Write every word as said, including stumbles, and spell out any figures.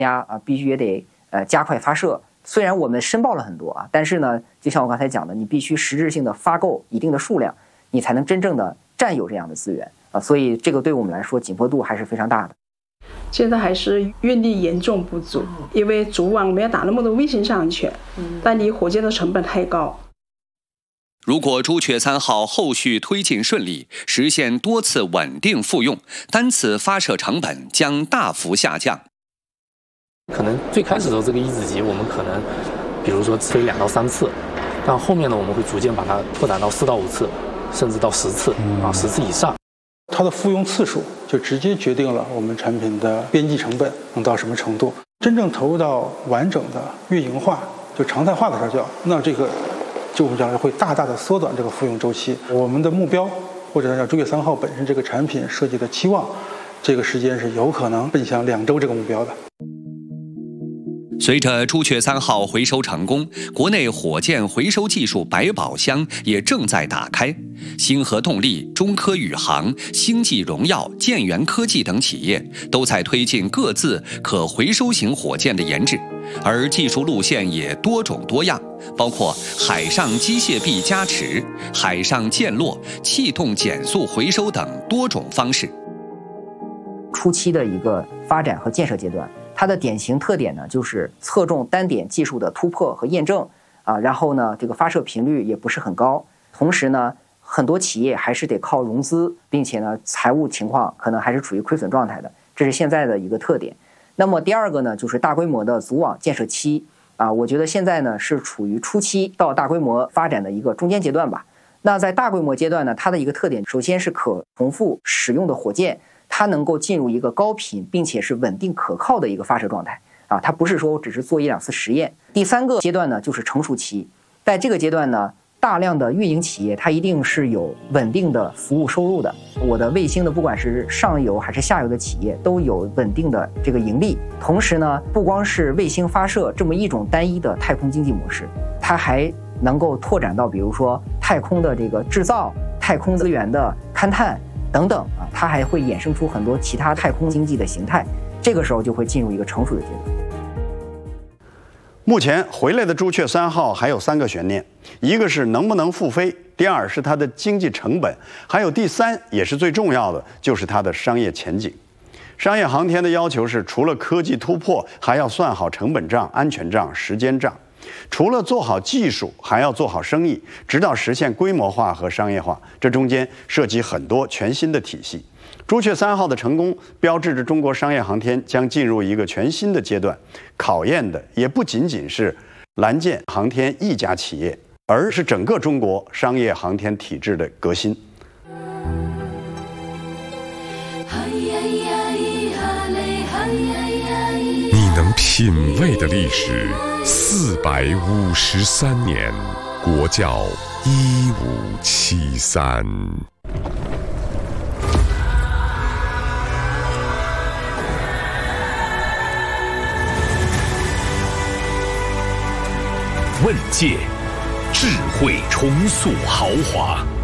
家啊必须也得呃加快发射。虽然我们申报了很多啊，但是呢，就像我刚才讲的，你必须实质性的发购一定的数量，你才能真正的占有这样的资源啊。所以这个对我们来说紧迫度还是非常大的。 现在还是运力严重不足，因为主网没有打那么多卫星上去，但你火箭的成本太高。 如果朱雀三号后续推进顺利，实现多次稳定复用，单次发射成本将大幅下降。 可能最开始的这个一子级，我们可能比如说飞两到三次，但后面呢，我们会逐渐把它拓展到四到五次，甚至到十次啊，十次以上。 它的复用次数就直接决定了我们产品的边际成本能到什么程度。真正投入到完整的运营化，就常态化的时候，那这个就将会大大的缩短这个复用周期。我们的目标，或者叫朱雀三号本身这个产品设计的期望，这个时间是有可能奔向两周这个目标的。 随着朱雀三号回收成功，国内火箭回收技术百宝箱也正在打开。星河动力、中科宇航、星际荣耀、建源科技等企业都在推进各自可回收型火箭的研制，而技术路线也多种多样，包括海上机械臂加持、海上溅落、气动减速回收等多种方式。 初期的一个发展和建设阶段，它的典型特点呢，就是侧重单点技术的突破和验证啊，然后呢，这个发射频率也不是很高，同时呢，很多企业还是得靠融资，并且呢，财务情况可能还是处于亏损状态的，这是现在的一个特点。那么第二个呢，就是大规模的组网建设期啊，我觉得现在呢是处于初期到大规模发展的一个中间阶段吧。那在大规模阶段呢，它的一个特点，首先是可重复使用的火箭。它能够进入一个高频并且是稳定可靠的一个发射状态啊，它不是说只是做一两次实验。第三个阶段呢，就是成熟期，在这个阶段呢，大量的运营企业它一定是有稳定的服务收入的。我的卫星的不管是上游还是下游的企业都有稳定的这个盈利。同时呢，不光是卫星发射这么一种单一的太空经济模式，它还能够拓展到比如说太空的这个制造、太空资源的勘探等等啊，它还会衍生出很多其他太空经济的形态，这个时候就会进入一个成熟的阶段。 目前回来的朱雀三号还有三个悬念，一个是能不能复飞，第二是它的经济成本，还有第三也是最重要的，就是它的商业前景。商业航天的要求是，除了科技突破，还要算好成本账、安全账、时间账。除了做好技术，还要做好生意，直到实现规模化和商业化。这中间涉及很多全新的体系。朱雀三号的成功，标志着中国商业航天将进入一个全新的阶段，考验的也不仅仅是蓝箭航天一家企业，而是整个中国商业航天体制的革新。 你能品味的历史四百五十三年，国窖一五七三。 问界，智慧重塑豪华。